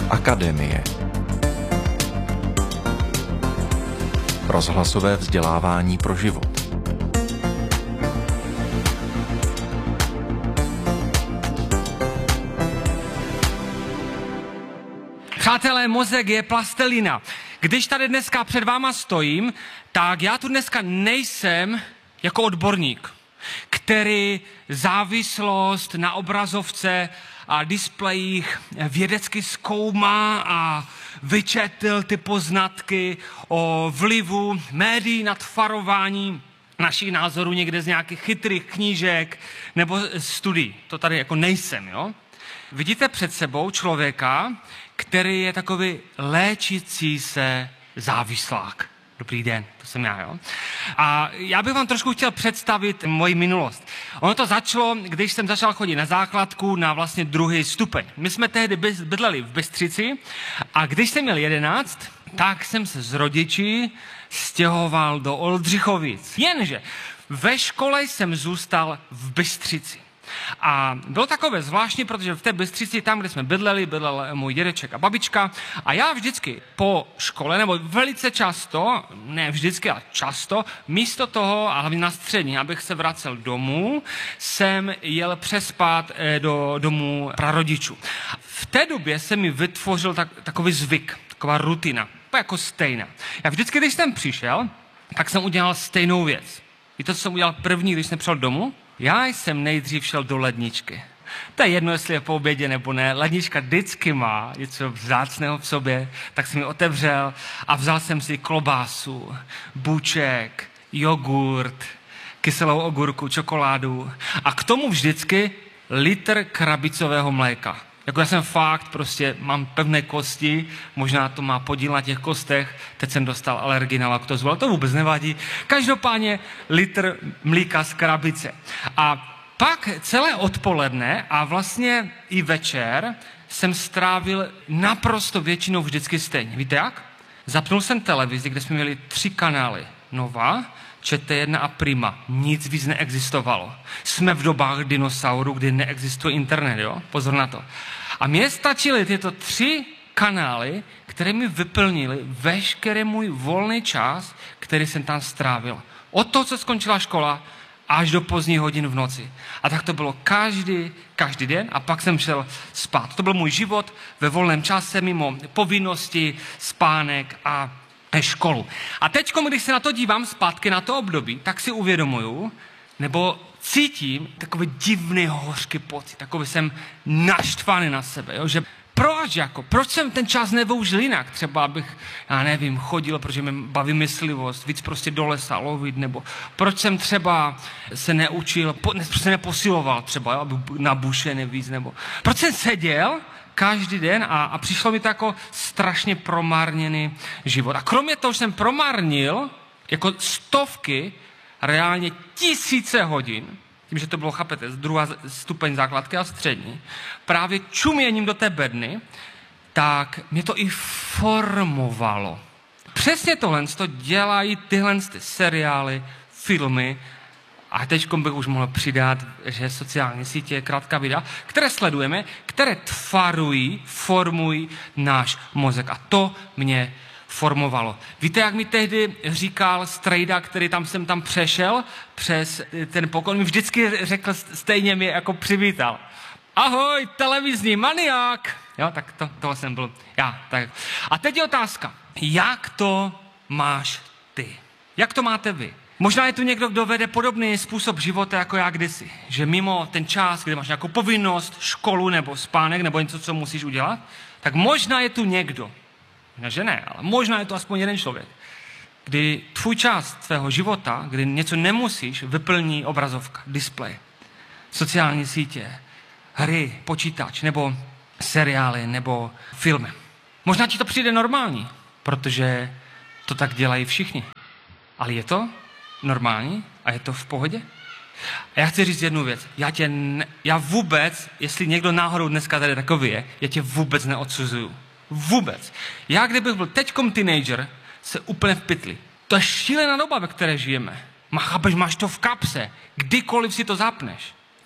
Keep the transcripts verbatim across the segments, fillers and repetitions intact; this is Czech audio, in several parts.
Akademie. Rozhlasové vzdělávání pro život. Přátelé, mozek je plastelina. Když tady dneska před váma stojím, tak já tu dneska nejsem jako odborník, který závislost na obrazovce a displejích vědecky zkoumá a vyčetl ty poznatky o vlivu médií nad tvarování našich názorů někde z nějakých chytrých knížek nebo studií. To tady jako nejsem, jo? Vidíte před sebou člověka, který je takový léčící se závislák. Dobrý den, to jsem já, jo? A já bych vám trošku chtěl představit moji minulost. Ono to začalo, když jsem začal chodit na základku na vlastně druhý stupeň. My jsme tehdy bydleli v Bystřici a když jsem měl jedenáct, tak jsem se s rodiči stěhoval do Oldřichovic. Jenže ve škole jsem zůstal v Bystřici. A bylo takové zvláštní, protože v té Bystřici, tam, kde jsme bydleli, bydlel můj dědeček a babička. A já vždycky po škole, nebo velice často, ne vždycky, ale často, místo toho, a hlavně na střední, abych se vracel domů, jsem jel přespat do domů prarodičů. V té době se mi vytvořil tak, takový zvyk, taková rutina, jako stejná. Já vždycky, když jsem přišel, tak jsem udělal stejnou věc. Víte, co jsem udělal první, když jsem přišel domů? Já jsem nejdřív šel do ledničky. To je jedno, jestli je po obědě nebo ne. Lednička vždycky má něco vzácného v sobě, tak jsem ji otevřel a vzal jsem si klobásu, bůček, jogurt, kyselou ogurku, čokoládu a k tomu vždycky litr krabicového mléka. Jako já jsem fakt, prostě mám pevné kosti, možná to má podíl na těch kostech, teď jsem dostal alergii na laktozu, ale to vůbec nevadí. Každopádně litr mlíka z krabice. A pak celé odpoledne a vlastně i večer jsem strávil naprosto většinou vždycky stejně. Víte jak? Zapnul jsem televizi, kde jsme měli tři kanály. Nova, Č T jedna a Prima. Nic víc neexistovalo. Jsme v dobách dinosaurů, kdy neexistuje internet, jo? Pozor na to. A mně stačily tyto tři kanály, které mi vyplnily veškerý můj volný čas, který jsem tam strávil. Od toho, co skončila škola, až do pozdních hodin v noci. A tak to bylo každý, každý den a pak jsem šel spát. To byl můj život ve volném čase, mimo povinnosti, spánek a školu. A teď, když se na to dívám zpátky na to období, tak si uvědomuju, nebo cítím takový divný hořký pocit, takový jsem naštvaný na sebe, jo? Že proč jako, proč jsem ten čas nevyužil jinak, třeba abych, já nevím, chodil, protože mě baví myslivost, víc prostě do lesa lovit, nebo proč jsem třeba se neučil, po, ne, prostě neposiloval třeba, jo? Aby na bušený víc, nebo proč jsem seděl každý den a, a přišlo mi to jako strašně promarněný život. A kromě toho, že jsem promarnil jako stovky, reálně tisíce hodin, tím, že to bylo, chápete, z druhá stupeň základky a střední, právě čuměním do té bedny, tak mě to i formovalo. Přesně tohle to dělají tyhle ty seriály, filmy, a teď bych už mohl přidat, že sociální sítě, krátká videa, které sledujeme, které tvarují, formují náš mozek. A to mě formovalo. Víte, jak mi tehdy říkal strejda, který tam jsem tam přešel přes ten pokoj, mi vždycky řekl, stejně mě jako přivítal. Ahoj, televizní maniák! Jo, tak to, toho jsem byl já. Tak. A teď je otázka, jak to máš ty? Jak to máte vy? Možná je tu někdo, kdo vede podobný způsob života jako já kdysi. Že mimo ten čas, kdy máš nějakou povinnost, školu nebo spánek nebo něco, co musíš udělat, tak možná je tu někdo, možná, že ne, ale možná je to aspoň jeden člověk, kdy tvůj čas tvého života, kdy něco nemusíš, vyplní obrazovka, displej, sociální sítě, hry, počítač, nebo seriály, nebo filmy. Možná ti to přijde normální, protože to tak dělají všichni. Ale je to normální a je to v pohodě? A já chci říct jednu věc. Já tě, ne, já vůbec, jestli někdo náhodou dneska tady takový je, já tě vůbec neodsuzuju. Vůbec. Já, kdybych byl teďkom teenager, se úplně v pytli. To je šílená doba, ve které žijeme. Má, chápeš, máš to v kapse. Kdykoliv si to zapneš.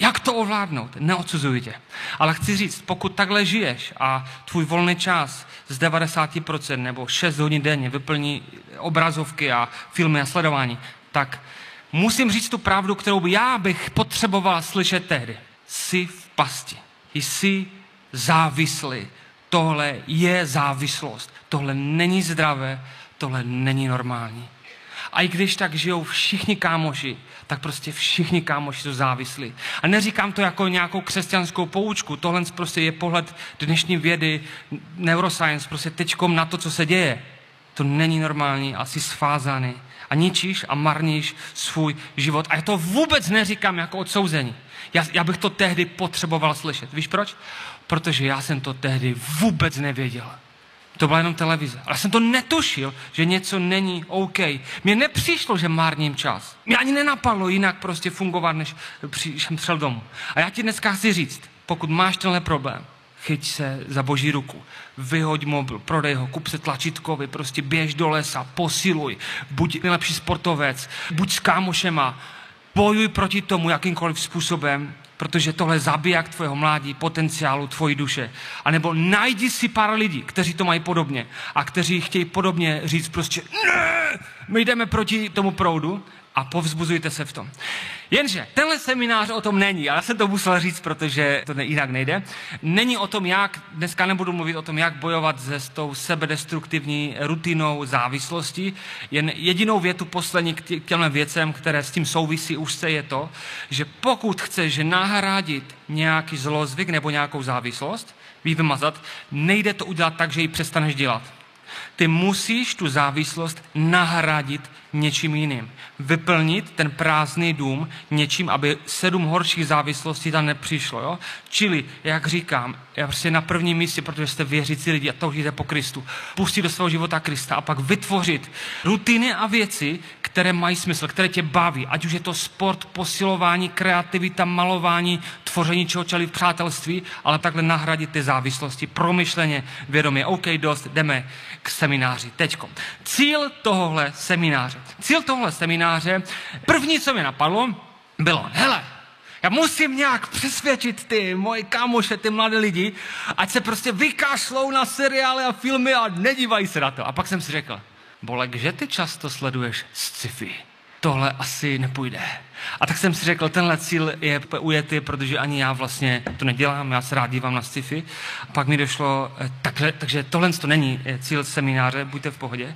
Jak to ovládnout? Neodsuzuji tě. Ale chci říct, pokud takhle žiješ a tvůj volný čas z devadesát procent nebo šest hodin denně vyplní obrazovky a filmy a sledování, tak musím říct tu pravdu, kterou já bych potřeboval slyšet tehdy. Jsi v pasti. Jsi závislý. Tohle je závislost. Tohle není zdravé, tohle není normální. A i když tak žijou všichni kámoši, tak prostě všichni kámoši jsou závislí. A neříkám to jako nějakou křesťanskou poučku, tohle prostě je pohled dnešní vědy, neuroscience, prostě tečkom na to, co se děje. To není normální a jsi svázaný. A ničíš a marníš svůj život. A já to vůbec neříkám jako odsouzení. Já, já bych to tehdy potřeboval slyšet. Víš proč? Protože já jsem to tehdy vůbec nevěděl. To byla jenom televize. Ale jsem to netušil, že něco není OK. Mně nepřišlo, že márním čas. Mě ani nenapadlo jinak prostě fungovat, než jsem šel domů. A já ti dneska chci říct, pokud máš tenhle problém, chyť se za boží ruku, vyhoď mobil, prodej ho, kup se tlačítkovi, prostě běž do lesa, posiluj, buď nejlepší sportovec, buď s kámošema, bojuj proti tomu jakýmkoliv způsobem, protože tohle zabíják tvého mládí, potenciálu, tvojí duše. A nebo najdi si pár lidí, kteří to mají podobně a kteří chtějí podobně říct prostě ne, my jdeme proti tomu proudu a povzbuzujte se v tom. Jenže tenhle seminář o tom není, ale já jsem to musel říct, protože to ne, jinak nejde. Není o tom, jak, dneska nebudu mluvit o tom, jak bojovat se s tou sebedestruktivní rutinou závislosti. Jen jedinou větu poslední k těmhle věcem, které s tím souvisí úzce, je to, že pokud chceš nahradit nějaký zlozvyk nebo nějakou závislost, ví vymazat, nejde to udělat tak, že ji přestaneš dělat. Ty musíš tu závislost nahradit něčím jiným. Vyplnit ten prázdný dům něčím, aby sedm horších závislostí tam nepřišlo. Jo? Čili, jak říkám, já prostě na prvním místě, protože jste věřící lidi a toužíte po Kristu, pustit do svého života Krista a pak vytvořit rutiny a věci, které mají smysl, které tě baví. Ať už je to sport, posilování, kreativita, malování, tvoření čehočeli v přátelství, ale takhle nahradit ty závislosti promyšleně, vědomě. OK, dost, jdeme k semináři. Teďko. Cíl tohohle semináře. Cíl tohohle semináře, první, co mě napadlo, bylo, hele, já musím nějak přesvědčit ty moje kámoše, ty mladé lidi, ať se prostě vykašlou na seriály a filmy a nedívají se na to. A pak jsem si řekl, Bolek, že ty často sleduješ sci-fi? Tohle asi nepůjde. A tak jsem si řekl, tenhle cíl je ujetý, protože ani já vlastně to nedělám, já se rád dívám na sci-fi. A pak mi došlo, takže, takže tohle to není cíl semináře, buďte v pohodě.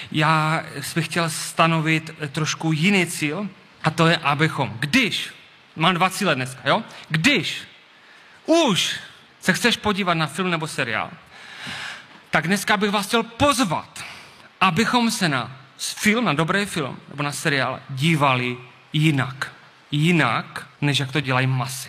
Já bych chtěl stanovit trošku jiný cíl, a to je, abychom, když, mám dva cíle dneska, jo? Když už se chceš podívat na film nebo seriál, tak dneska bych vás chtěl pozvat, abychom se na film, na dobrý film nebo na seriál dívali jinak. Jinak, než jak to dělají masy.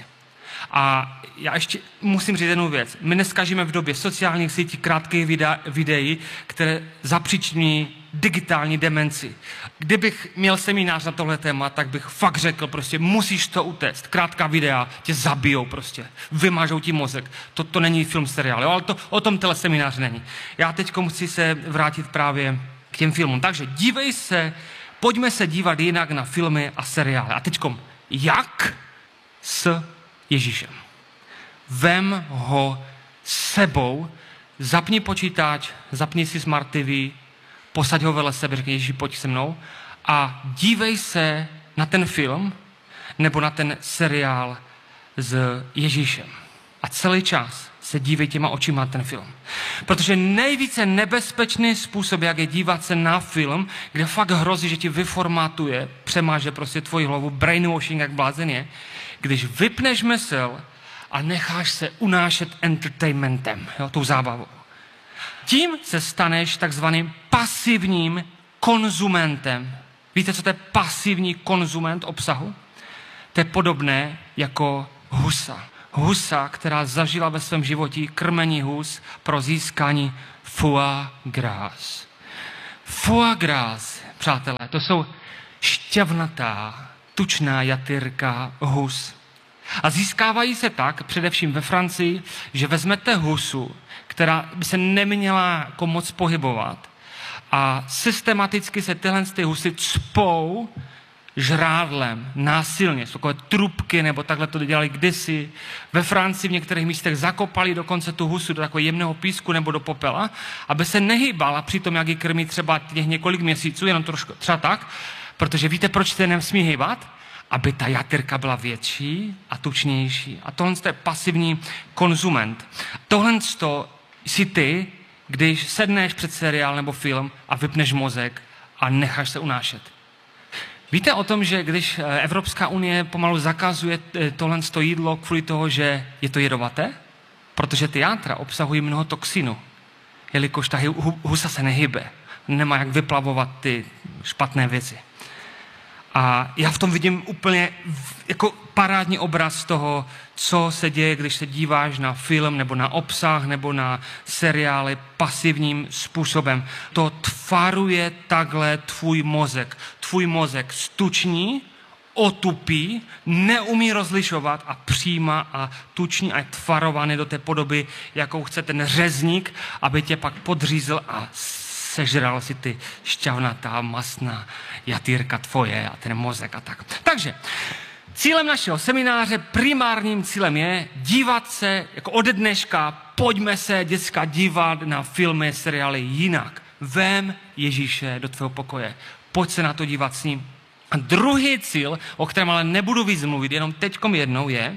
A já ještě musím říct jednu věc. My dneska žijeme v době sociálních sítí, krátkých videa, videí, které zapříčiní digitální demenci. Kdybych měl seminář na tohle téma, tak bych fakt řekl, prostě musíš to utéct. Krátká videa tě zabijou prostě. Vymažou ti mozek. To, to není film, seriál, jo? Ale to, o tom tenhle seminář není. Já teď musím se vrátit právě k těm filmům. Takže dívej se, pojďme se dívat jinak na filmy a seriály. A teďkom, jak s Ježíšem? Vem ho sebou, zapni počítač, zapni si Smart T V, posaď ho vedle sebe, řekni Ježíši, pojď se mnou a dívej se na ten film nebo na ten seriál s Ježíšem. A celý čas se dívej těma očima na ten film. Protože nejvíce nebezpečný způsob, jak je dívat se na film, kde fakt hrozí, že ti vyformátuje, přemáže prostě tvoji hlavu, brainwashing jak blázen je, když vypneš mysl a necháš se unášet entertainmentem, jo, tou zábavou. Tím se staneš takzvaným pasivním konzumentem. Víte, co to je pasivní konzument obsahu? To je podobné jako husa. Husa, která zažila ve svém životě krmení hus pro získání foie gras. Foie gras, přátelé, to jsou šťavnatá, tučná jatyrka hus. A získávají se tak, především ve Francii, že vezmete husu, která by se neměla jako moc pohybovat a systematicky se tyhle ty husy cpou žrádlem, násilně, jsou takové trubky, nebo takhle to dělali kdysi. Ve Francii v některých místech zakopali dokonce tu husu do takového jemného písku nebo do popela, aby se nehýbala při tom, jak ji krmí třeba těch několik měsíců, jenom trošku, třeba tak, protože víte, proč se nesmí hýbat? Aby ta jatyrka byla větší a tučnější. A tohle je pasivní konzument. Tohle jsi ty, když sedneš před seriál nebo film a vypneš mozek a necháš se unášet. Víte o tom, že když Evropská unie pomalu zakazuje tohle jídlo kvůli toho, že je to jedovaté? Protože ty játra obsahují mnoho toxinu, jelikož ta husa se nehybe, nemá jak vyplavovat ty špatné věci. A já v tom vidím úplně jako parádní obraz toho, co se děje, když se díváš na film nebo na obsah nebo na seriály pasivním způsobem. To tvaruje takhle tvůj mozek. Tvůj mozek stuční, otupí, neumí rozlišovat a přijímá a tuční a je tvarovaný do té podoby, jakou chce ten řezník, aby tě pak podřízl a sežral si ty šťavnatá, masná jatýrka tvoje a ten mozek a tak. Takže cílem našeho semináře, primárním cílem je dívat se, jako ode dneška, pojďme se, děcka, dívat na filmy, seriály jinak. Vem Ježíše do tvého pokoje. Pojď se na to dívat s ním. A druhý cíl, o kterém ale nebudu víc mluvit, jenom teďkom jednou je,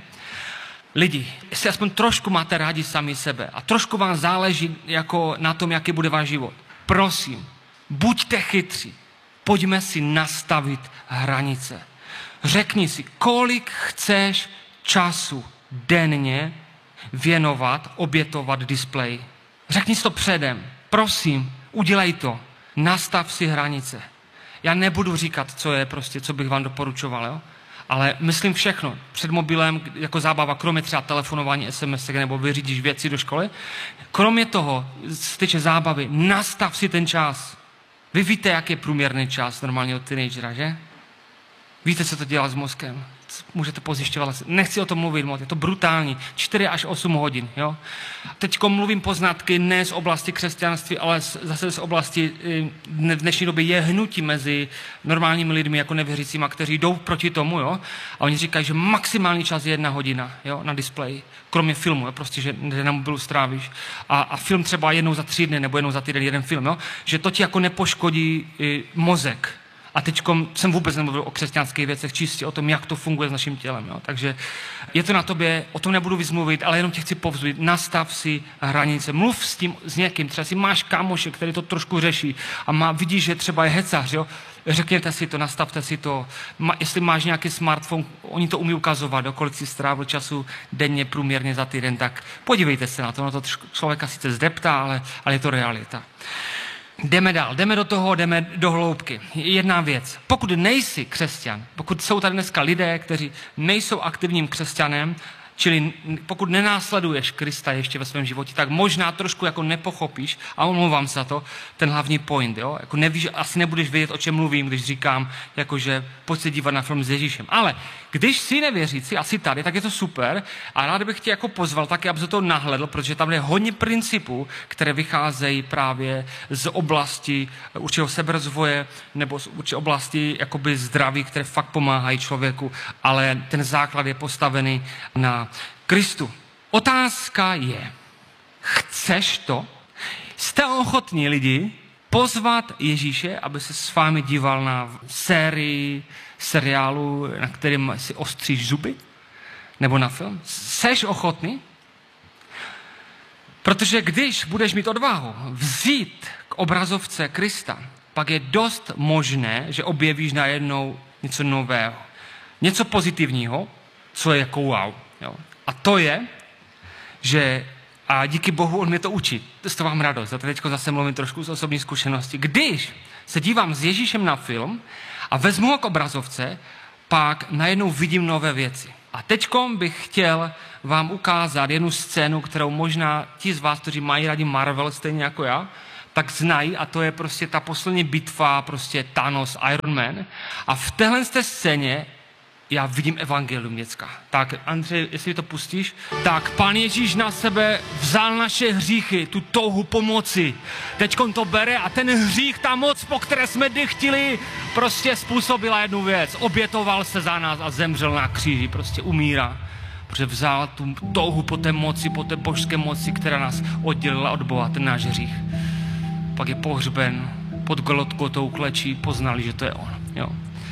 lidi, jestli aspoň trošku máte rádi sami sebe a trošku vám záleží jako na tom, jaký bude váš život. Prosím, buďte chytří, pojďme si nastavit hranice. Řekni si, kolik chceš času denně věnovat, obětovat displeji. Řekni si to předem, prosím, udělej to, nastav si hranice. Já nebudu říkat, co je prostě, co bych vám doporučoval, jo? Ale myslím všechno. Před mobilem jako zábava, kromě třeba telefonování, es em es nebo vyřídíš věci do školy. Kromě toho, z týče zábavy, nastav si ten čas. Vy víte, jak je průměrný čas normálního teenagera, že? Víte, co to dělá s mozkem? Můžete pozjišťovat. Nechci o tom mluvit moc, je to brutální. čtyři až osm hodin, jo? Teďko mluvím poznatky ne z oblasti křesťanství, ale zase z oblasti v dnešní době je hnutí mezi normálními lidmi jako nevěřícíma, kteří jdou proti tomu, jo? A oni říkají, že maximální čas je jedna hodina, jo? Na displeji. Kromě filmu, jo? Prostě, že na mobilu strávíš. A, a film třeba jednou za tři dny nebo jednou za týden jeden film, jo? Že to ti jako nepoškodí i mozek. A teď jsem vůbec nemluvil o křesťanských věcech, čistě o tom, jak to funguje s naším tělem. Jo? Takže je to na tobě, o tom nebudu víc mluvit, ale jenom tě chci povzbudit. Nastav si hranice, mluv s tím, s někým. Třeba si máš kámoše, který to trošku řeší a má, vidíš, že třeba je hecař. Jo? Řekněte si to, nastavte si to. Ma, jestli máš nějaký smartphone, oni to umí ukazovat, jo? Kolik si strávil času denně průměrně za týden, tak podívejte se na to. No to člověka sice zdeptá, ale, ale je to realita. Jdeme dál, jdeme do toho, jdeme do hloubky. Jedna věc. Pokud nejsi křesťan, pokud jsou tady dneska lidé, kteří nejsou aktivním křesťanem, čili pokud nenásleduješ Krista ještě ve svém životě, tak možná trošku jako nepochopíš, a omlouvám se za to, ten hlavní point. Jo? Jako nevíš, asi nebudeš vědět, o čem mluvím, když říkám, jakože pojď se dívat na film s Ježíšem. Ale když jsi nevěřící a jsi tady, tak je to super a rád bych tě jako pozval taky, aby se to nahledl, protože tam je hodně principů, které vycházejí právě z oblasti určitého seberozvoje nebo z určité oblasti jakoby zdraví, které fakt pomáhají člověku, ale ten základ je postavený na Kristu. Otázka je, chceš to? Jste ochotní lidi pozvat Ježíše, aby se s vámi díval na sérii, seriálu, na kterým si ostříš zuby? Nebo na film? Jseš ochotný? Protože když budeš mít odvahu vzít k obrazovce Krista, pak je dost možné, že objevíš najednou něco nového. Něco pozitivního, co je jako wow. Jo. A to je, že a díky Bohu on mě to učí. To vám radost. A teď zase mluvím trošku z osobní zkušenosti. Když se dívám s Ježíšem na film a vezmu ho k obrazovce, pak najednou vidím nové věci. A teďkom bych chtěl vám ukázat jednu scénu, kterou možná ti z vás, kteří mají rádi Marvel, stejně jako já, tak znají, a to je prostě ta poslední bitva, prostě Thanos, Iron Man. A v téhle scéně já vidím evangelium, děcka. Tak, Andřej, jestli to pustíš. Tak, Pán Ježíš na sebe vzal naše hříchy, tu touhu pomoci. Teďkon to bere a ten hřích, ta moc, po které jsme dychtili, prostě způsobila jednu věc. Obětoval se za nás a zemřel na kříži, prostě umírá. Protože vzal tu touhu po té moci, po té božské moci, která nás oddělila od Boha, ten náš hřích. Pak je pohřben, pod Golgotkou klečí, poznali, že to je on. Jo.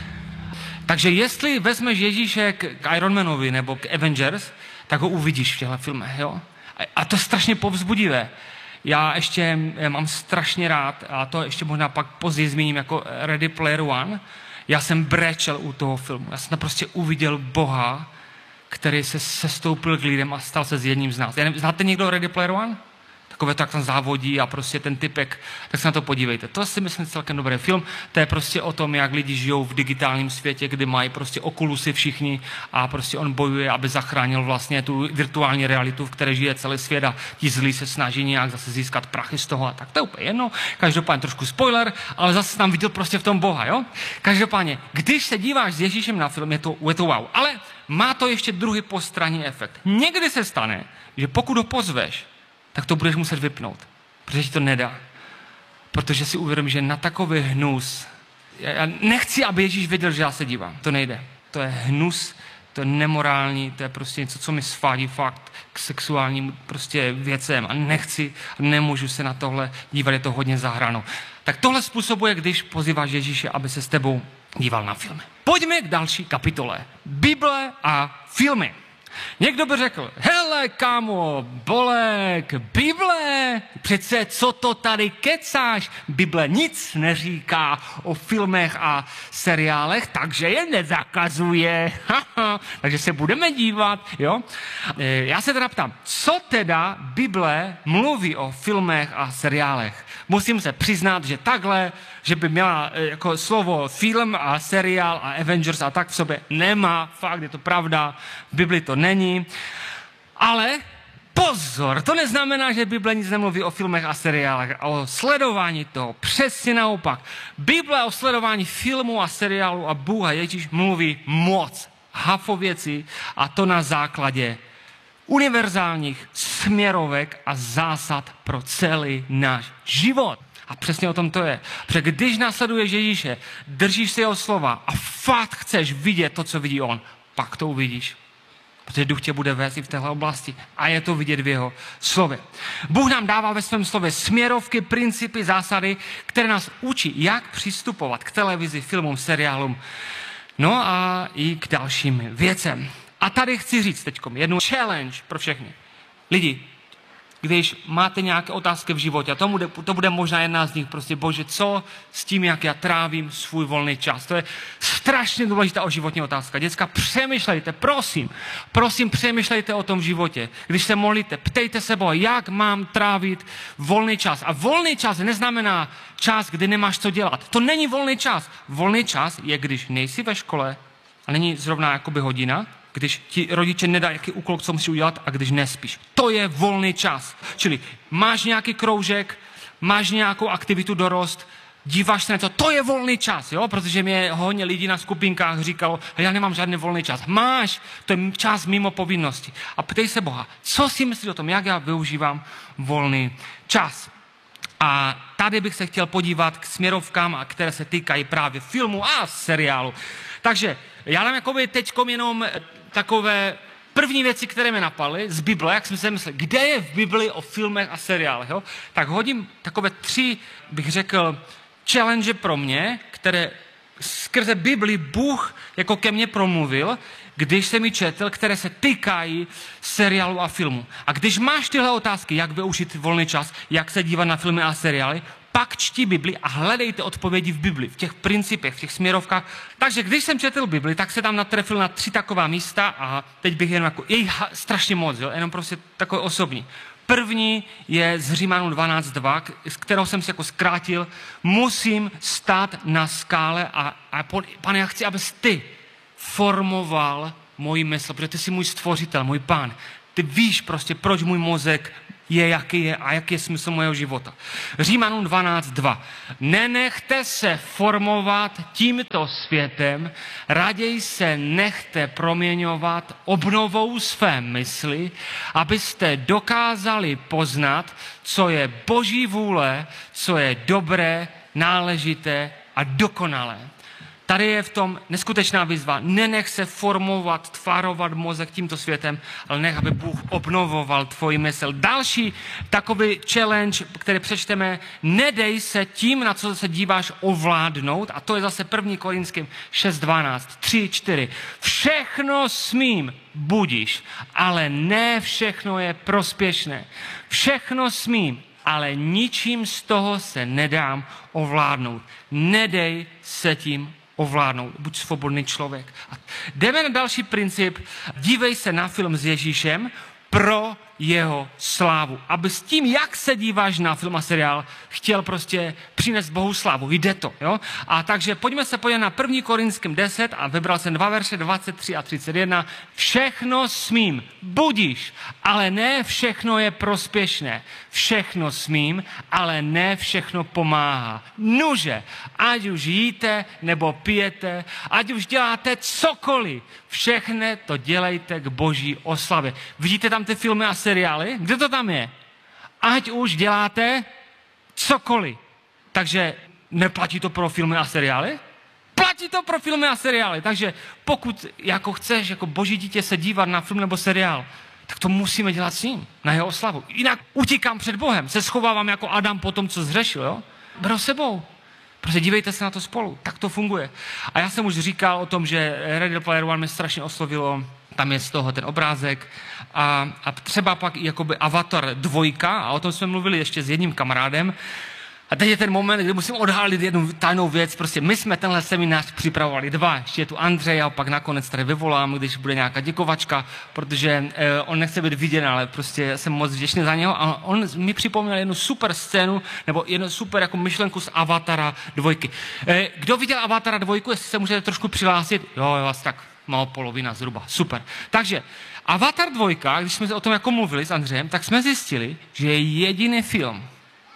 Takže jestli vezmeš Ježíše k Ironmanovi nebo k Avengers, tak ho uvidíš v těchto filmech, jo? A to je strašně povzbudivé. Já ještě mám strašně rád, a to ještě možná pak později zmíním jako Ready Player One, já jsem brečel u toho filmu. Já jsem tam prostě uviděl Boha, který se sestoupil k lidem a stal se s jedním z nás. Znáte někdo Ready Player One? Takové to, jak tam závodí a prostě ten typek, tak se na to podívejte. To si myslím celkem dobrý film. To je prostě o tom, jak lidi žijou v digitálním světě, kdy mají prostě okulusy všichni a prostě on bojuje, aby zachránil vlastně tu virtuální realitu, v které žije celý svět a ti zlí se snaží nějak zase získat prachy z toho a tak. To je úplně jedno. Každopádně trošku spoiler, ale zase tam viděl prostě v tom Boha, jo? Každopádně, když se díváš s Ježíšem na film, je to, je to wow. Ale má to ještě druhý postranní efekt. Někdy se stane, že pokud ho pozveš, tak to budeš muset vypnout, protože ti to nedá. Protože si uvědomíš, že na takový hnus, já nechci, aby Ježíš věděl, že já se dívám, to nejde. To je hnus, to je nemorální, to je prostě něco, co mi svádí fakt k sexuálním prostě věcem a nechci, nemůžu se na tohle dívat, je to hodně za hranou. Tak tohle způsobuje, když pozýváš Ježíše, aby se s tebou díval na filmy. Pojďme k další kapitole. Bible a filmy. Někdo by řekl, hele kámo, Bolek, Bible, přece co to tady kecáš? Bible nic neříká o filmech a seriálech, takže je nezakazuje. Takže se budeme dívat, jo? Já se teda ptám, co teda Bible mluví o filmech a seriálech? Musím se přiznat, že takhle, že by měla jako slovo film a seriál a Avengers a tak v sobě nemá, fakt je to pravda, v Bibli to není. Ale pozor, to neznamená, že Bible nic nemluví o filmech a seriálech, a o sledování toho. Přesně naopak. Bible o sledování filmů a seriálů a Bůh a Ježíš mluví moc, hafo věcí a to na základě univerzálních směrovek a zásad pro celý náš život. A přesně o tom to je. Protože když následuješ Ježíše, držíš si jeho slova a fakt chceš vidět to, co vidí on, pak to uvidíš. Protože Duch tě bude vést i v téhle oblasti a je to vidět v jeho slově. Bůh nám dává ve svém slově směrovky, principy, zásady, které nás učí, jak přistupovat k televizi, filmům, seriálům, no a i k dalším věcem. A tady chci říct teď jednu challenge pro všechny. Lidi, když máte nějaké otázky v životě, a to bude, to bude možná jedna z nich, prostě Bože, co s tím, jak já trávím svůj volný čas. To je strašně důležitá o životní otázka. Děcka, přemýšlejte, prosím, prosím, přemýšlejte o tom v životě. Když se modlíte, ptejte se Boha, jak mám trávit volný čas. A volný čas neznamená čas, kdy nemáš co dělat. To není volný čas. Volný čas je, když nejsi ve škole a není zrovna jakoby hodina, když ti rodiče nedají jaký úkol, co musíš udělat a když nespíš. To je volný čas. Čili máš nějaký kroužek, máš nějakou aktivitu dorost, díváš se na to, to je volný čas, jo? Protože mě hodně lidí na skupinkách říkalo, já nemám žádný volný čas. Máš, to je čas mimo povinnosti. A ptej se Boha, co si myslíš o tom, jak já využívám volný čas. A tady bych se chtěl podívat k směrovkám, které se týkají právě filmu a seriálu. Takže já dám jakoby teďkom jenom takové první věci, které mě napadly z Bible, jak jsme se mysleli, kde je v Bibli o filmech a seriálech, jo? Tak hodím takové tři, bych řekl, challenge pro mě, které skrze Bibli Bůh jako ke mně promluvil, když jsem ji četl, které se týkají seriálu a filmu. A když máš tyhle otázky, jak využít volný čas, jak se dívat na filmy a seriály, pak čti Bibli a hledejte odpovědi v Bibli, v těch principech, v těch směrovkách. Takže když jsem četl Bibli, tak se tam natrefil na tři taková místa a teď bych jenom jako, jej strašně moc, jo, jenom prostě takové osobní. První je z Římanů dvanáct dva, z kterého jsem si jako zkrátil, musím stát na skále a, a Pane, já chci, abys ty formoval moji mysl, protože ty jsi můj stvořitel, můj Pán. Ty víš prostě, proč můj mozek je, jaký je a jaký je smysl mého života. Římanům dvanáct dva. Nenechte se formovat tímto světem, raději se nechte proměňovat obnovou své mysli, abyste dokázali poznat, co je Boží vůle, co je dobré, náležité a dokonalé. Tady je v tom neskutečná výzva. Nenech se formovat, tvarovat mozek tímto světem, ale nech, aby Bůh obnovoval tvoji mysl. Další takový challenge, který přečteme, nedej se tím, na co se díváš, ovládnout. A to je zase první Korinským šest dvanáct, tři čtyři. Všechno smím, budíš, ale ne všechno je prospěšné. Všechno smím, ale ničím z toho se nedám ovládnout. Nedej se tím ovládnout. Buď svobodný člověk. A jdeme na další princip. Dívej se na film s Ježíšem pro jeho slávu. Aby s tím, jak se díváš na film a seriál, chtěl prostě přinést Bohu slávu. Jde to. Jo? A takže pojďme se podívat na první Korinským deset a vybral jsem dva verše dvacet tři a třicet jedna. Všechno smím, budíš, ale ne všechno je prospěšné. Všechno smím, ale ne všechno pomáhá. Nuže, ať už jíte nebo pijete, ať už děláte cokoliv, všechno to dělejte k Boží oslavě. Vidíte tam ty filmy a seriály? Kde to tam je? Ať už děláte cokoliv. Takže neplatí to pro filmy a seriály? Platí to pro filmy a seriály. Takže pokud jako chceš jako Boží dítě se dívat na film nebo seriál, tak to musíme dělat s ním, na jeho oslavu. Jinak utíkám před Bohem, se schovávám jako Adam po tom, co zřešil. Jo? Beru sebou. Prostě dívejte se na to spolu. Tak to funguje. A já jsem už říkal o tom, že Ready Player One mě strašně oslovilo. Tam je z toho ten obrázek. A, a třeba pak i jakoby Avatar dvojka, a o tom jsme mluvili ještě s jedním kamarádem. A teď je ten moment, kdy musím odhalit jednu tajnou věc. Prostě my jsme tenhle seminář připravovali dva. Ještě je tu Andrej a pak nakonec tady vyvolám, když bude nějaká děkovačka, protože eh, on nechce být viděn, ale prostě jsem moc vděčný za něho. A on mi připomněl jednu super scénu, nebo jednu super jako myšlenku z Avatara dvojky. Eh, kdo viděl Avatara dvojku, jestli se můžete trošku přihlásit? Jo, jo, vás tak malo polovina zhruba. Super. Takže Avatar dvojka, když jsme o tom jako mluvili s Andřejem, tak jsme zjistili, že je jediný film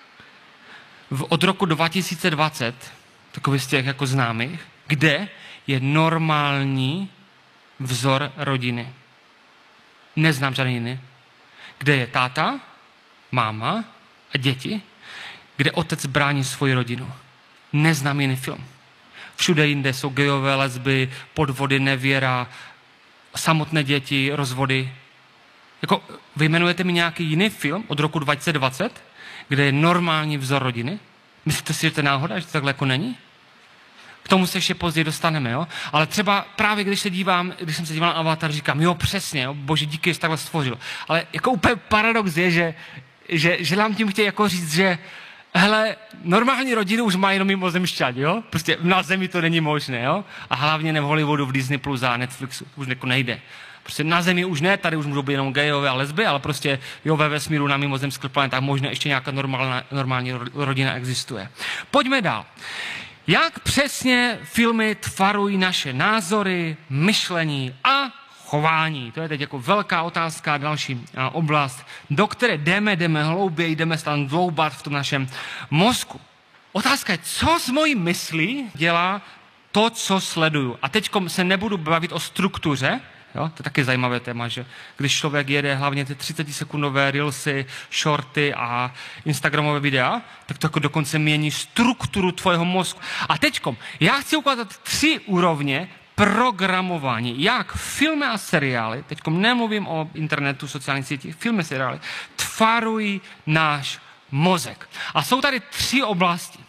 v, od roku dva tisíce dvacet, takový z těch jako známých, kde je normální vzor rodiny. Neznám žádný jiný. Kde je táta, máma a děti, kde otec brání svoji rodinu. Neznám jiný film. Všude jinde jsou gejové, lesby, podvody, nevěra, samotné děti, rozvody. Jako, vyjmenujete mi nějaký jiný film od roku dva tisíce dvacet, kde je normální vzor rodiny? Myslíte si, že to je náhoda, že to takhle jako není? K tomu se ještě později dostaneme, jo? Ale třeba právě když se dívám, když jsem se díval na Avatar, říkám, jo, přesně, jo, Bože, díky, že takhle stvořil. Ale jako úplně paradox je, že, že, že nám tím chtějí jako říct, že hele, normální rodinu už má jenom mimozemšťani, jo? Prostě na zemi to není možné, jo? A hlavně ne v Hollywoodu, v Disney Plus a Netflixu, už jako nejde. Prostě na zemi už ne, tady už můžou být jenom gejové a lesby, ale prostě jo, ve vesmíru na mimozemských planetách možná ještě nějaká normální, normální rodina existuje. Pojďme dál. Jak přesně filmy tvarují naše názory, myšlení a chování? To je teď jako velká otázka, další oblast, do které jdeme, jdeme hlouběji, jdeme se tam dloubat v tom našem mozku. Otázka je, co z mojí myslí dělá to, co sleduju. A teď se nebudu bavit o struktuře, jo? To je taky zajímavé téma, že když člověk jede hlavně ty třicetisekundové reelsy, shorty a instagramové videa, tak to jako dokonce mění strukturu tvojho mozku. A teďkom, já chci ukázat tři úrovně programování, jak filmy a seriály, teďkom nemluvím o internetu, sociálních sítích, filmy a seriály, tvarují náš mozek. A jsou tady tři oblasti.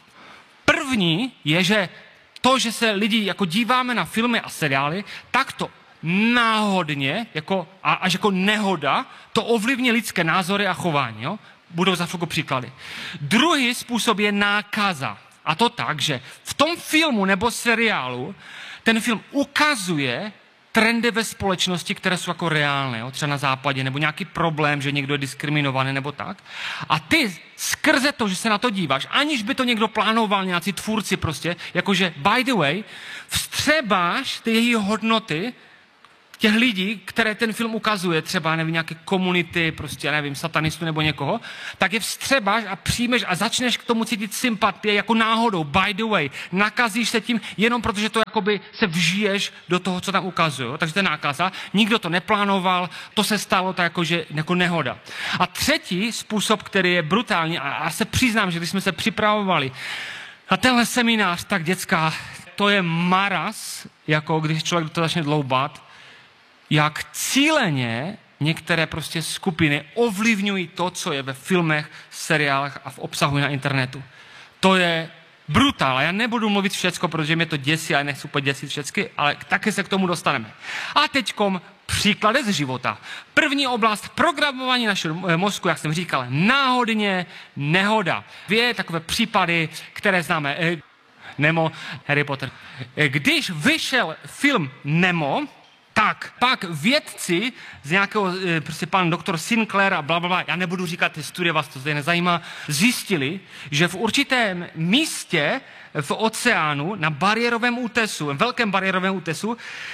První je, že to, že se lidi jako díváme na filmy a seriály, tak to náhodně, jako, a až jako nehoda, to ovlivní lidské názory a chování. Jo? Budou za chvilku příklady. Druhý způsob je nákaza. A to tak, že v tom filmu nebo seriálu ten film ukazuje trendy ve společnosti, které jsou jako reálné, jo? Třeba na západě, nebo nějaký problém, že někdo je diskriminovaný, nebo tak. A ty skrze to, že se na to díváš, aniž by to někdo plánoval, nějací tvůrci prostě, jakože by the way, vstřebáš ty její hodnoty těch lidí, které ten film ukazuje, třeba, nevím, nějaké komunity, prostě, já nevím, satanistů nebo někoho, tak je vstřebáš a přijmeš a začneš k tomu cítit sympatie jako náhodou, by the way. Nakazíš se tím jenom protože to jakoby se vžiješ do toho, co tam ukazují. Takže to je nákaza. Nikdo to neplánoval, to se stalo tak jako, že, jako nehoda. A třetí způsob, který je brutální, a, a se přiznám, že když jsme se připravovali na tenhle seminář, tak děcka, to je maraz, jako když člověk to začne dloubat, jak cíleně některé prostě skupiny ovlivňují to, co je ve filmech, seriálech a v obsahu na internetu. To je brutál. Já nebudu mluvit všecko, protože mě to děsí, a nechci úplně děsit všecky, ale také se k tomu dostaneme. A teďkom příklady z života. První oblast, programování našeho mozku, jak jsem říkal, náhodně nehoda. Dvě takové případy, které známe. Nemo, Harry Potter. Když vyšel film Nemo, tak pak vědci z nějakého, prostě pan doktor Sinclair a blablabla, já nebudu říkat ty studie, vás to zde nezajímá, zjistili, že v určitém místě v oceánu, na bariérovém útesu, velkém bariérovém útesu,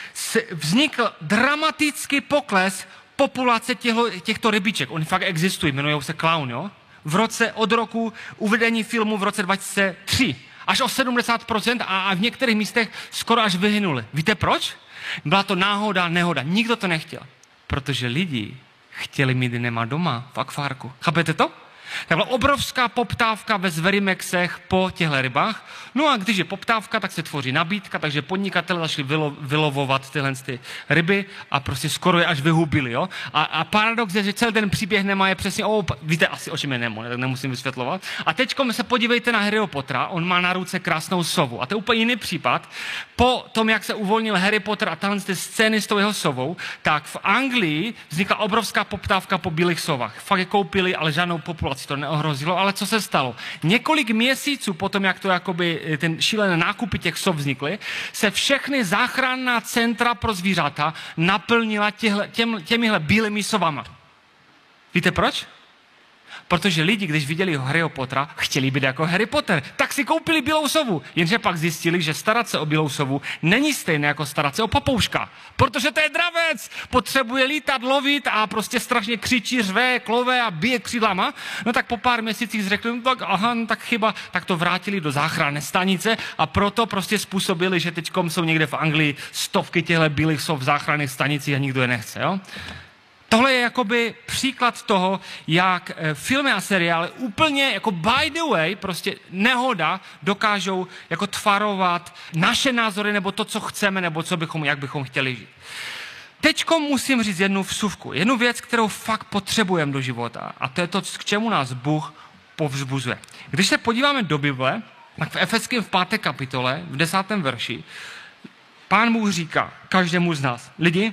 vznikl dramatický pokles populace těchto, těchto rybiček. Oni fakt existují, jmenují se klaun, jo? V roce, od roku uvedení filmu v roce dva tisíce tři. Až o sedmdesát procent a, a v některých místech skoro až vyhynuli. Víte proč? Byla to náhoda, nehoda. Nikdo to nechtěl. Protože lidi chtěli mít Nema doma v akvárku. Chápete to? Tak byla obrovská poptávka ve Zverimexech po těchto rybách. No a když je poptávka, tak se tvoří nabídka, takže podnikatelé začali vylo, vylovovat tyhle ty ryby a prostě skoro je až vyhubili. Jo? A, a paradox je, že celý ten příběh Nema je přesně, oh, víte asi o čem je Nemo, tak nemusím vysvětlovat. A teďko se podívejte na Harryho Pottera, on má na ruce krásnou sovu. A to je úplně jiný případ. Po tom, jak se uvolnil Harry Potter a tahle ty scény s tou jeho sovou, tak v Anglii vznikla obrovská poptávka po bílých sovách. Fakt je koupili, ale žádnou populaci to neohrozilo, ale co se stalo? Několik měsíců potom, jak to jakoby ten šílené nákupy těch sov vznikly, se všechny záchranná centra pro zvířata naplnila těhle, těm, těmihle bílými sovama. Víte proč? Protože lidi, když viděli Harryho Pottera, chtěli být jako Harry Potter, tak si koupili bílou sovu. Jenže pak zjistili, že starat se o bílou sovu není stejné jako starat se o papouška. Protože to je dravec, potřebuje lítat, lovit a prostě strašně křičí, řve, klove a bije křídlama. No tak po pár měsících řekli, no tak aha, no tak chyba, tak to vrátili do záchranné stanice a proto prostě způsobili, že teďkom jsou někde v Anglii stovky těchto bílých sov v záchranných stanicích a nikdo je nechce, jo? Tohle je jakoby příklad toho, jak filmy a seriály úplně jako by the way, prostě nehoda, dokážou jako tvarovat naše názory nebo to, co chceme, nebo co bychom, jak bychom chtěli žít. Teďko musím říct jednu vsuvku, jednu věc, kterou fakt potřebujeme do života a to je to, k čemu nás Bůh povzbuzuje. Když se podíváme do Bible, tak v Efeským v páté kapitole, v desátém verši, Pán Bůh říká každému z nás, lidi,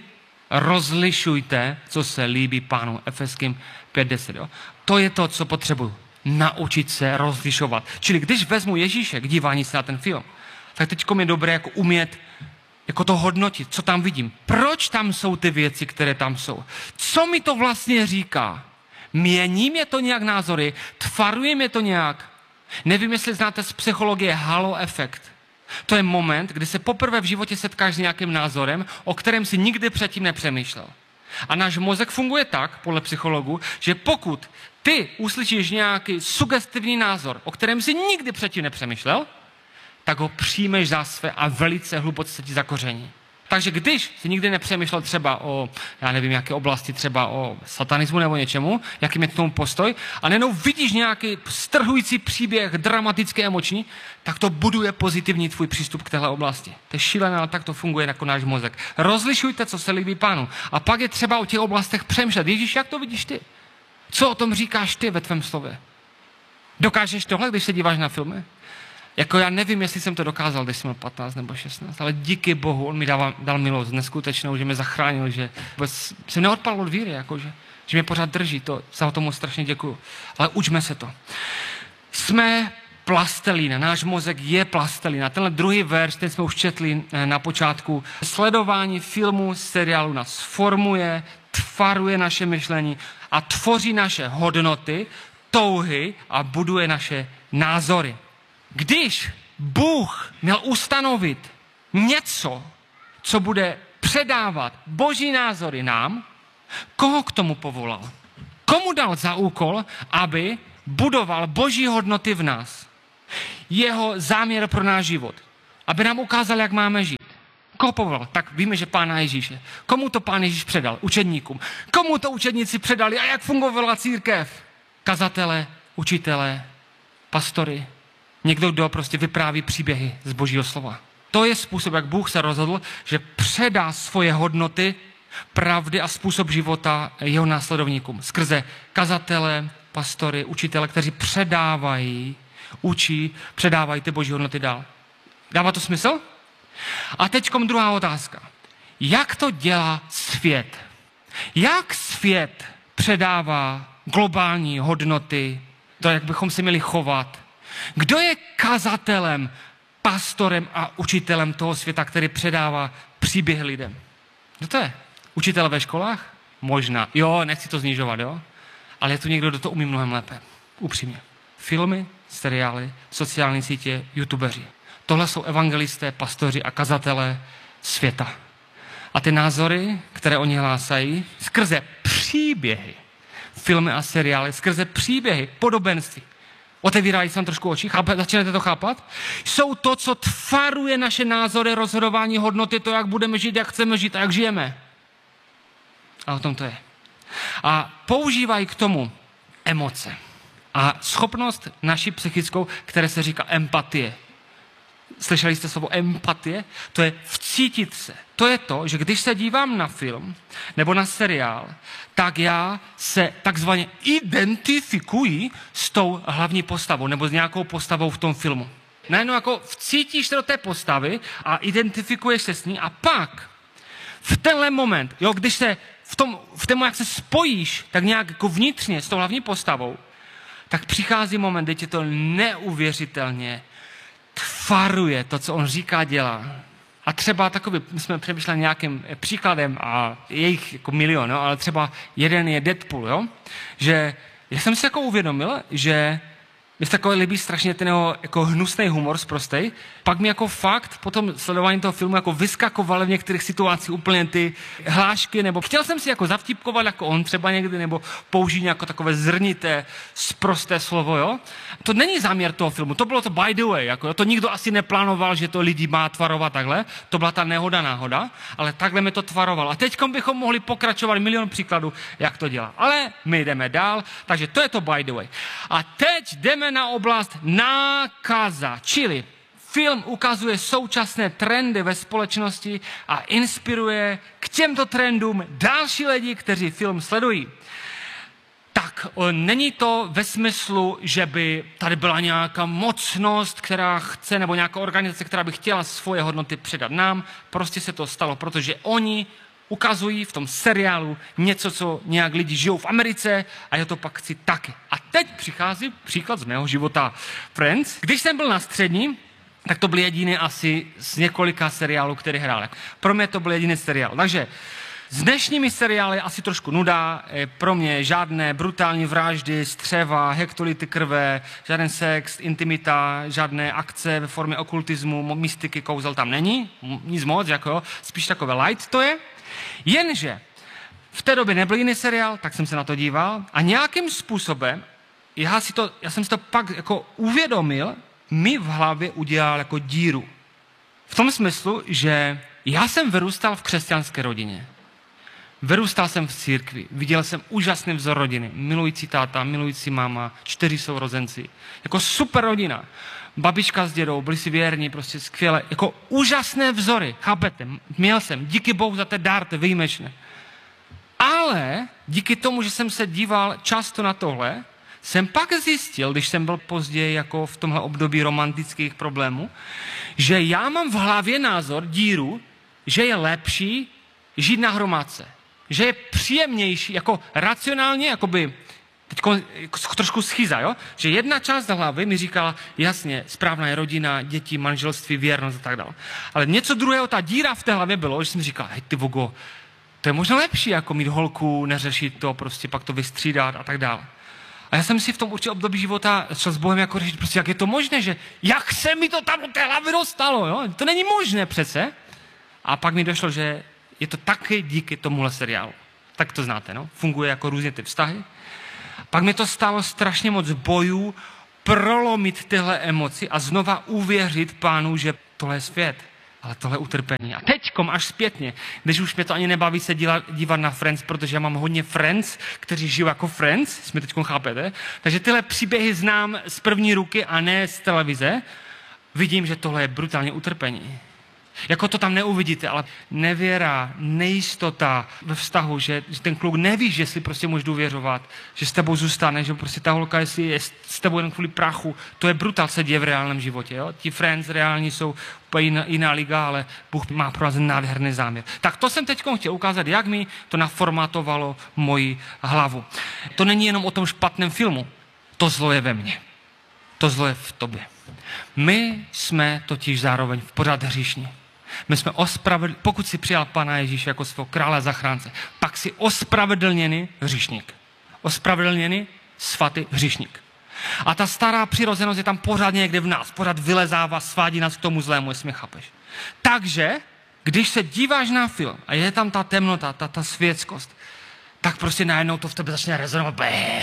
rozlišujte, co se líbí Pánu. Efeským pět deset. Jo? To je to, co potřebuju. Naučit se rozlišovat. Čili když vezmu Ježíše k dívání se na ten film, tak teďko je dobré jako umět jako to hodnotit, co tam vidím. Proč tam jsou ty věci, které tam jsou? Co mi to vlastně říká? Mění mě to nějak názory? Tvaruje mě to nějak? Nevím, jestli znáte z psychologie halo efekt. To je moment, kdy se poprvé v životě setkáš s nějakým názorem, o kterém si nikdy předtím nepřemýšlel. A náš mozek funguje tak, podle psychologů, že pokud ty uslyšíš nějaký sugestivní názor, o kterém si nikdy předtím nepřemýšlel, tak ho přijmeš za své a velice hluboce se ti zakoření. Takže když si nikdy nepřemýšlel třeba o, já nevím, jaké oblasti, třeba o satanismu nebo něčemu, jaký je k tomu postoj, a nejenom vidíš nějaký strhující příběh, dramatický, emoční, tak to buduje pozitivní tvůj přístup k téhle oblasti. To je šílené, ale tak to funguje jako náš mozek. Rozlišujte, co se líbí Pánu. A pak je třeba o těch oblastech přemýšlet. Ježíš, jak to vidíš ty? Co o tom říkáš ty ve tvém slově? Dokážeš tohle, když se díváš na filmy? Jako já nevím, jestli jsem to dokázal, když jsem měl patnáct nebo šestnáct, ale díky Bohu, on mi dal, dal milost neskutečnou, že mě zachránil, že jsem neodpadl od víry, jakože, že mě pořád drží, to, za tomu strašně děkuju. Ale učme se to. Jsme plastelína, náš mozek je plastelína. Tenhle druhý verš, ten jsme už četli na počátku. Sledování filmu, seriálu nás formuje, tvaruje naše myšlení a tvoří naše hodnoty, touhy a buduje naše názory. Když Bůh měl ustanovit něco, co bude předávat boží názory nám, koho k tomu povolal? Komu dal za úkol, aby budoval boží hodnoty v nás? Jeho záměr pro náš život. Aby nám ukázal, jak máme žít. Koho povolal? Tak víme, že Pána Ježíše. Komu to Pán Ježíš předal? Učedníkům. Komu to učedníci předali a jak fungovala církev? Kazatele, učitele, pastory. Někdo, kdo prostě vypráví příběhy z božího slova. To je způsob, jak Bůh se rozhodl, že předá svoje hodnoty, pravdy a způsob života jeho následovníkům. Skrze kazatele, pastory, učitele, kteří předávají, učí, předávají ty boží hodnoty dál. Dává to smysl? A teďkom druhá otázka. Jak to dělá svět? Jak svět předává globální hodnoty, to, jak bychom se měli chovat? Kdo je kazatelem, pastorem a učitelem toho světa, který předává příběhy lidem? Kdo to je? Učitel ve školách? Možná. Jo, nechci to snižovat, jo? Ale je tu někdo, kdo to umí mnohem lépe. Upřímně. Filmy, seriály, sociální sítě, youtubeři. Tohle jsou evangelisté, pastoři a kazatelé světa. A ty názory, které oni hlásají, skrze příběhy, filmy a seriály, skrze příběhy, podobenství, otevírají se vám trošku oči, chápe, začínáte to chápat? Jsou to, co tvaruje naše názory, rozhodování, hodnoty, to, jak budeme žít, jak chceme žít a jak žijeme. A o tom to je. A používají k tomu emoce. A schopnost naší psychickou, které se říká empatie. Slyšeli jste slovo empatie? To je vcítit se. To je to, že když se dívám na film nebo na seriál, tak já se takzvaně identifikuji s tou hlavní postavou nebo s nějakou postavou v tom filmu. Najednou jako vcítíš se do té postavy a identifikuješ se s ní a pak v tenhle moment, jo, když se v tom, v tom, jak se spojíš tak nějak jako vnitřně s tou hlavní postavou, tak přichází moment, kdy tě to neuvěřitelně tvaruje to, co on říká, dělá. A třeba takový, my jsme přemýšleli nějakým příkladem a je jich jako milion, jo, ale třeba jeden je Deadpool, jo, že já jsem si jako uvědomil, že mi se takový líbí strašně ten jeho jako hnusný humor zprostej. Pak mi jako fakt po tom sledování toho filmu jako vyskakovaly v některých situacích úplně ty hlášky, nebo chtěl jsem si jako zavtipkovat jako on třeba někdy, nebo použít jako takové zrnité, sprosté slovo, jo. To není záměr toho filmu, to bylo to by the way, jako, jo? To nikdo asi neplánoval, že to lidi má tvarovat takhle, to byla ta nehoda náhoda, ale takhle mi to tvaroval. A teď bychom mohli pokračovat milion příkladů, jak to dělá. Ale my jdeme dál, takže to je to by the way. A teď jdeme na oblast nákaza, čili film ukazuje současné trendy ve společnosti a inspiruje k těmto trendům další lidi, kteří film sledují. Tak není to ve smyslu, že by tady byla nějaká mocnost, která chce, nebo nějaká organizace, která by chtěla svoje hodnoty předat nám. Prostě se to stalo, protože oni ukazují v tom seriálu něco, co nějak lidi žijou v Americe a já to pak chci taky. A teď přichází příklad z mého života. Friends, když jsem byl na střední, tak to byl jediný asi z několika seriálů, který hrál. Pro mě to byl jediný seriál. Takže s dnešními seriály asi trošku nuda, pro mě žádné brutální vraždy, střeva, hektolity krve, žádný sex, intimita, žádné akce ve formě okultismu, mystiky, kouzel tam není, nic moc, jako, spíš takové light to je. Jenže v té době nebyl jiný seriál, tak jsem se na to díval a nějakým způsobem, já, si to, já jsem si to pak jako uvědomil, mi v hlavě udělal jako díru. V tom smyslu, že já jsem vyrůstal v křesťanské rodině. Vyrůstal jsem v církvi, viděl jsem úžasný vzor rodiny, milující táta, milující máma, čtyři sourozenci. Jako super rodina. Babička s dědou, byli si věrní, prostě skvěle. Jako úžasné vzory, chápete? Měl jsem, díky Bohu za ten dár, to je výjimečné. Ale díky tomu, že jsem se díval často na tohle, jsem pak zjistil, když jsem byl později jako v tomhle období romantických problémů, že já mám v hlavě názor, díru, že je lepší žít na hromádce. Že je příjemnější, jako racionálně, jakoby teď trošku schyza, jo? Že jedna část hlavy mi říkala, jasně, správná je rodina, děti, manželství, věrnost a tak dále. Ale něco druhého, ta díra v té hlavě bylo, že jsem říkal, hej ty vogo, to je možná lepší, jako mít holku, neřešit to, prostě pak to vystřídat a tak dále. A já jsem si v tom určitě období života šel s Bohem jako řešit, prostě jak je to možné, že jak se mi to tam do té hlavy dostalo, jo? To není možné přece. A pak mi došlo, že Je to taky díky tomuhle seriálu. Tak to znáte, no? Funguje jako různě ty vztahy. Pak mi to stálo strašně moc bojů prolomit tyhle emoci a znova uvěřit Pánu, že tohle je svět, ale tohle je utrpení. A teďkom až zpětně, když už mě to ani nebaví se dívat na Friends, protože já mám hodně Friends, kteří žijou jako Friends, jestli mi teďkom chápete. Takže tyhle příběhy znám z první ruky a ne z televize. Vidím, že tohle je brutálně utrpení. Jako to tam neuvidíte, ale nevěra, nejistota ve vztahu, že, že ten kluk nevíš, jestli prostě můžeš důvěřovat, že s tebou zůstane, že prostě ta holka, jestli je s tebou jen kvůli prachu, to je brutál, se děje v reálném životě. Jo? Ti Friends reální jsou úplně jiná, jiná liga, ale Bůh má pro nás nádherný záměr. Tak to jsem teď chtěl ukázat, jak mi to naformátovalo moji hlavu. To není jenom o tom špatném filmu, to zlo je ve mně. To zlo je v tobě. My jsme totiž zároveň v pořád hříšní. My jsme ospravedl... Pokud si přijal Pana Ježíše jako svého krále a zachránce, pak si ospravedlněný hříšník. Ospravedlněný svatý hříšník. A ta stará přirozenost je tam pořád někde v nás, pořád vylezává, svádí nás k tomu zlému, jestli mě chápeš. Takže, když se díváš na film a je tam ta temnota, ta, ta světskost, tak prostě najednou to v tebe začne rezonovat.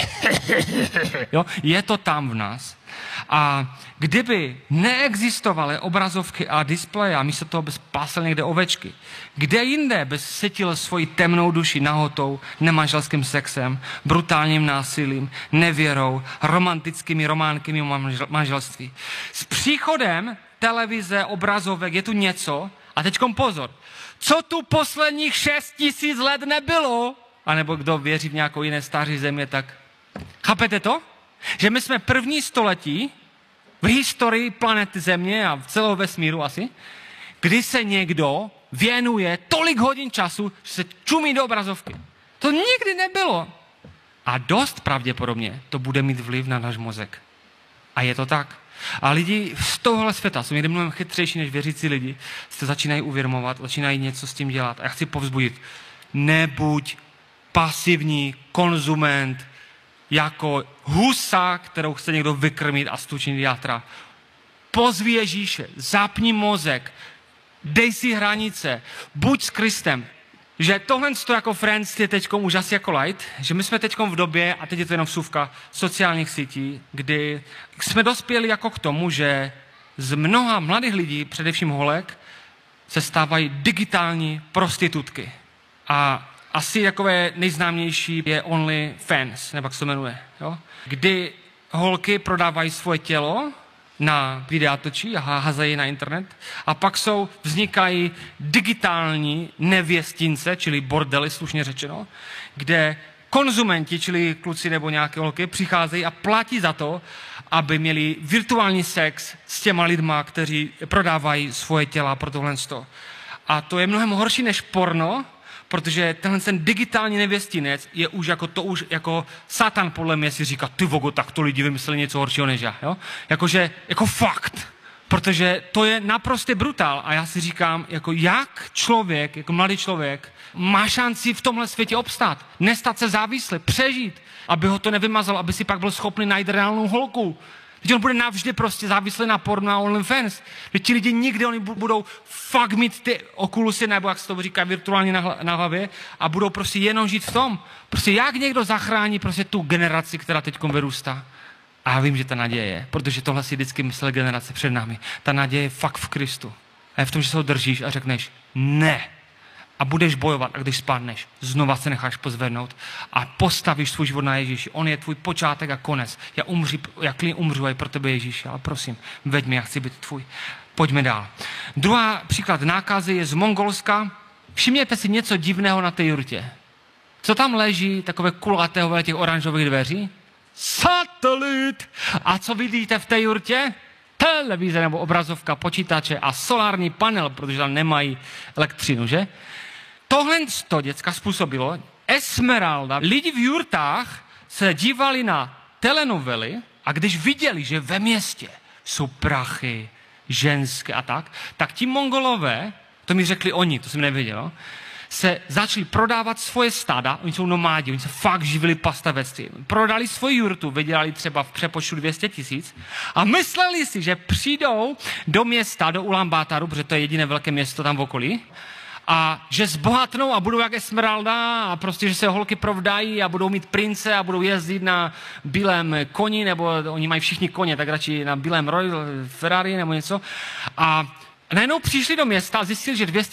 Jo? Je to tam v nás. A kdyby neexistovaly obrazovky a displeje a místo toho bys pásl někde ovečky, kde jinde bys sytil svoji temnou duši nahotou, nemanželským sexem, brutálním násilím, nevěrou, romantickými románkymi manželství. S příchodem televize, obrazovek je tu něco, a teďkom pozor, co tu posledních šest tisíc let nebylo, anebo kdo věří v nějakou jiné stáří země, tak chápete to? Že my jsme první století v historii planety Země a v celého vesmíru asi, kdy se někdo věnuje tolik hodin času, že se čumí do obrazovky. To nikdy nebylo. A dost pravděpodobně to bude mít vliv na náš mozek. A je to tak. A lidi z tohohle světa jsou někdy mnohem chytřejší než věřící lidi, se začínají uvědomovat, začínají něco s tím dělat. A já chci povzbudit, nebuď pasivní konzument, jako husa, kterou chce někdo vykrmit a stučnit játra. Pozvi Ježíše, zapni mozek, dej si hranice, buď s Kristem. Že tohle jako Friends je teďkom už asi jako light, že my jsme teďkom v době, a teď je to jenom vsuvka, sociálních sítí, kdy jsme dospěli jako k tomu, že z mnoha mladých lidí, především holek, se stávají digitální prostitutky. A asi takové nejznámější je OnlyFans, nebo jak se to jmenuje, jo? Kdy holky prodávají svoje tělo na videátočí a házejí na internet a pak jsou, vznikají digitální nevěstince, čili bordely, slušně řečeno, kde konzumenti, čili kluci nebo nějaké holky, přicházejí a platí za to, aby měli virtuální sex s těma lidma, kteří prodávají svoje těla pro tohle. A to je mnohem horší než porno, protože tenhle ten digitální nevěstinec je už jako to už jako Satan podle mě si říká, ty vogo, tak to lidi vymysleli něco horšího než já, jo? Jakože, jako fakt, protože to je naprostý brutál a já si říkám, jako jak člověk, jako mladý člověk, má šanci v tomhle světě obstát, nestat se závislý, přežít, aby ho to nevymazalo, aby si pak byl schopný najít reálnou holku. Teď on bude navždy prostě závislý na porno a OnlyFans. Teď ti lidi nikdy, oni budou fakt mít ty okulusy, nebo jak se to říká, virtuálně na, na hlavě a budou prostě jenom žít v tom. Prostě jak někdo zachrání prostě tu generaci, která teď vyrůstá. A já vím, že ta naděje je, protože tohle si vždycky myslel generace před námi. Ta naděje je fakt v Kristu. A je v tom, že se ho držíš a řekneš ne. A budeš bojovat a když spadneš, znova se necháš pozvednout a postavíš svůj život na Ježíši. On je tvůj počátek a konec. Já, umři, já klidně umřu aj pro tebe Ježíši, ale prosím, veď mě, já chci být tvůj. Pojďme dál. Druhá příklad nákazy je z Mongolska. Všimněte si něco divného na té jurtě. Co tam leží, takové kulatého těch oranžových dveří? Satelit! A co vidíte v té jurtě? Televize nebo obrazovka, počítače a solární panel, protože tam nemají elektřinu, že? Tohle to děcka způsobilo. Esmeralda. Lidi v jurtách se dívali na telenovely a když viděli, že ve městě jsou prachy, ženské a tak, tak ti Mongolové, to mi řekli oni, to jsem nevěděl, se začali prodávat svoje stáda, oni jsou nomádi, oni se fakt živili pastavectvím. Prodali svoji jurtu, vydělali třeba v přepočtu dvě stě tisíc a mysleli si, že přijdou do města, do Ulaanbaataru, protože to je jediné velké město tam v okolí, a že zbohatnou a budou jak Esmeralda a prostě, že se holky provdají a budou mít prince a budou jezdit na bílém koni, nebo oni mají všichni koně, tak radši na bílém Royal Ferrari nebo něco. A najednou přišli do města a zjistili, že dvě stě